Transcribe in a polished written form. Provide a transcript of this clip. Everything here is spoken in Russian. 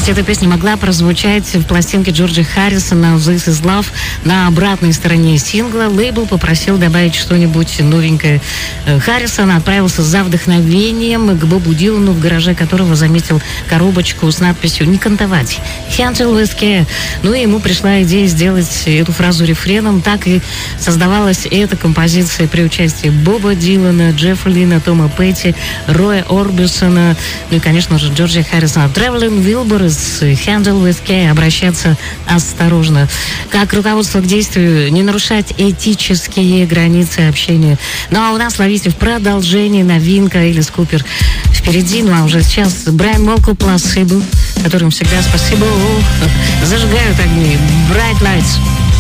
есть эта песня могла прозвучать в пластинке Джорджа Харрисона «This is Love». На обратной стороне сингла лейбл попросил добавить что-нибудь новенькое. Харрисон отправился за вдохновением к Бобу Дилану, в гараже которого заметил коробочку с надписью «Не кантовать». «Handle with care». Ну и ему пришла идея сделать эту фразу рефреном. Так и создавалась эта композиция при участии Боба Дилана, Джеффа Лина, Тома Петти, Роя Орбисона, ну и, конечно же, Джорджа Харрисона. Traveling Wilburys, Handle with care, обращаться осторожно. Как руководство к действию, не нарушать этические границы общения. Ну а у нас, ловите, в продолжении новинка Элис Купер впереди. Ну а уже сейчас Брайан Молко, Placebo, которым всегда спасибо. Зажигают огни. Bright Lights.